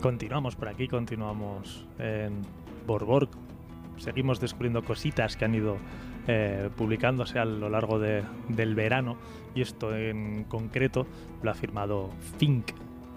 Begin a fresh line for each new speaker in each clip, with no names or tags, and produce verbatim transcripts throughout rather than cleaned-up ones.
Continuamos por aquí, continuamos en Borborg. Seguimos descubriendo cositas que han ido eh, publicándose a lo largo de, del verano, y esto en concreto lo ha firmado Fink.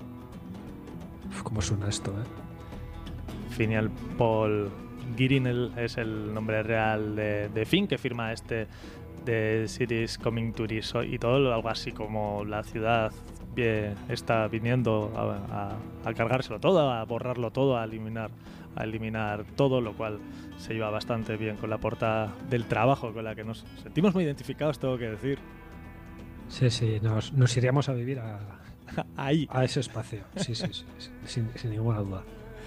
Uf, ¿cómo suena esto, eh?
Finial Paul Girinel es el nombre real de, de Fink, que firma este The Cities Coming to This y todo, algo así como la ciudad está viniendo a, a, a cargárselo todo, a borrarlo todo, a eliminar, a eliminar todo, lo cual se lleva bastante bien con la portada del trabajo, con la que nos sentimos muy identificados, tengo que decir.
Sí, sí, nos, nos iríamos a vivir a,
ahí,
a ese espacio, sí, sí, sí, sí sin, sin ninguna duda.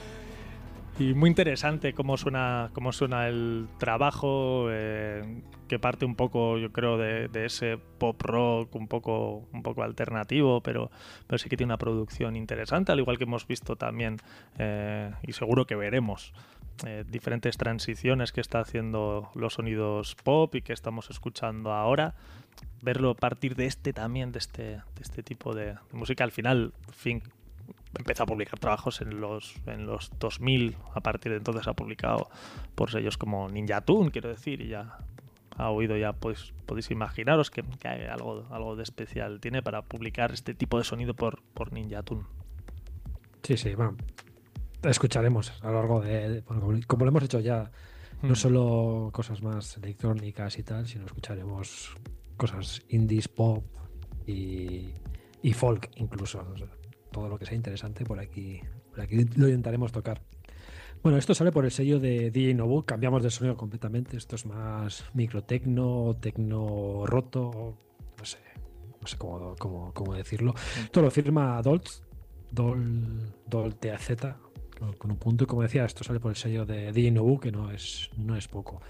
Y muy interesante cómo suena, cómo suena el trabajo, eh, que parte un poco, yo creo, de, de ese pop rock un poco, un poco alternativo, pero, pero sí que tiene una producción interesante, al igual que hemos visto también, eh, y seguro que veremos, eh, diferentes transiciones que está haciendo los sonidos pop y que estamos escuchando ahora. Verlo a partir de este también, de este, de este tipo de, de música. Al final, Fink empezó a publicar trabajos en los en los dos mil, a partir de entonces ha publicado por sellos como Ninja Tune, quiero decir, y ya ha oído, ya pues podéis imaginaros que, que hay algo, algo de especial tiene para publicar este tipo de sonido por, por Ninja Tune.
Sí, sí, bueno, escucharemos a lo largo de, de bueno, como, como lo hemos hecho ya, no
hmm.
solo cosas más electrónicas y tal, sino escucharemos cosas indies, pop y, y folk incluso, no sé. Todo lo que sea interesante por aquí, por aquí lo intentaremos tocar. Bueno, esto sale por el sello de D J Nobu. Cambiamos de sonido completamente. Esto es más microtecno, tecno roto, no sé, no sé cómo, cómo, cómo decirlo. Esto lo firma Dolz, Dol, Dol T A Z, con un punto. Y como decía, esto sale por el sello de D J Nobu, que no es, no es poco.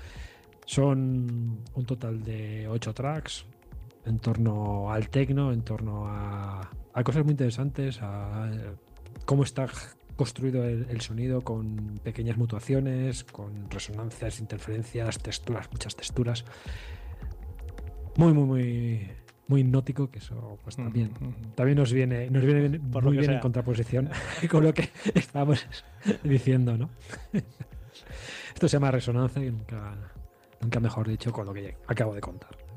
Son un total de ocho tracks en torno al tecno, en torno a, a cosas muy interesantes, a cómo está construido el, el sonido, con pequeñas mutuaciones, con resonancias, interferencias, texturas, muchas texturas. Muy, muy, muy, muy hipnótico, que eso pues también, mm-hmm. también nos viene, nos viene Por muy bien sea. en contraposición con lo que estábamos diciendo, ¿no? Esto se llama resonancia y nunca, nunca mejor dicho con lo que acabo de contar.